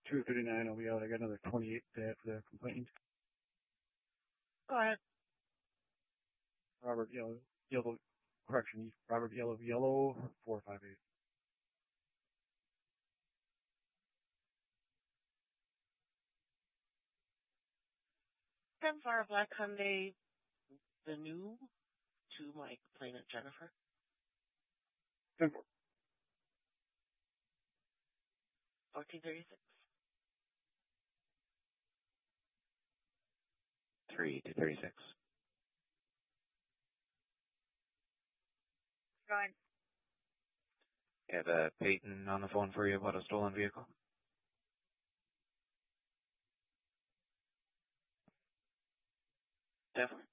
2:39. I'll be out. I got another 28 to add for the complaint. Go ahead. Robert Yellow, correction, Robert Yellow, 458. 10 for a black Hyundai, the new, to my complainant Jennifer. 10-4. 1436. 3-36. Going. You have Peyton on the phone for you about a stolen vehicle. Definitely.